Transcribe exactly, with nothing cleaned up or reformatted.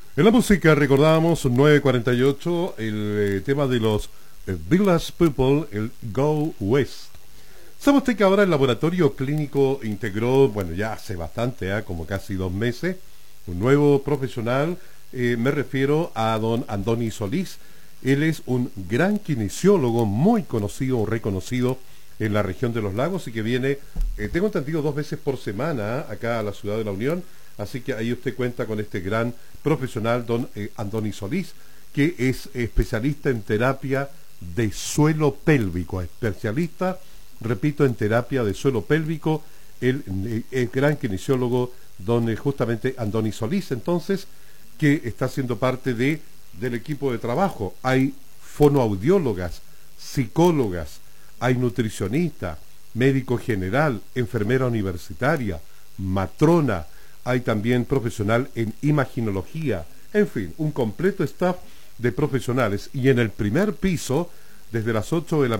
En la música recordábamos nueve cuarenta y ocho el eh, tema de los eh, Village People, el Go West. ¿Sabe usted que ahora el laboratorio clínico integró, bueno, ya hace bastante, ¿eh? como casi dos meses, un nuevo profesional? Eh, me refiero a don Andoni Solís. Él es un gran kinesiólogo, muy conocido, reconocido en la región de los lagos y que viene, eh, tengo entendido, dos veces por semana ¿eh? acá a la ciudad de la Unión. Así que ahí usted cuenta con este gran profesional, don eh, Andoni Solís, que es especialista en terapia de suelo pélvico, especialista, repito, en terapia de suelo pélvico, el, el, el gran kinesiólogo, don eh, justamente Andoni Solís, entonces, que está siendo parte de, del equipo de trabajo. Hay fonoaudiólogas, psicólogas, hay nutricionista, médico general, enfermera universitaria, matrona, hay también profesional en imaginología, en fin, un completo staff de profesionales. Y en el primer piso, desde las ocho de la